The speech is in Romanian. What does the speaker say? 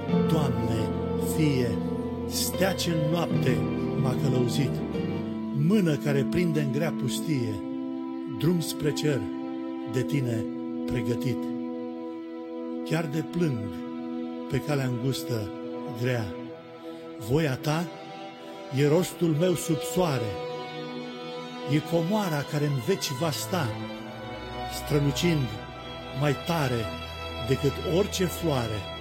Doamne, Fie, stea ce-n noapte m-a călăuzit, mână care prinde în grea pustie, drum spre cer de Tine pregătit. Chiar de plâng pe calea îngustă grea, voia Ta e rostul meu sub soare, e comoara care în veci va sta, strălucind mai tare decât orice floare.